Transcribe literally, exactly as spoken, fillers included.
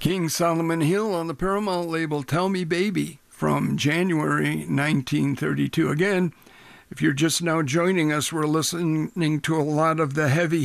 King Solomon Hill on the Paramount label, Tell Me Baby, from January nineteen thirty-two. Again, if you're just now joining us, we're listening to a lot of the heavy